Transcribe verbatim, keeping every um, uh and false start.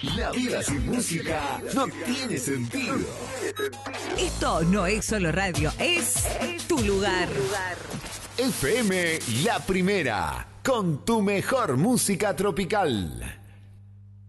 La vida sin música no tiene sentido. Esto no es solo radio, es tu lugar. F M La Primera, con tu mejor música tropical.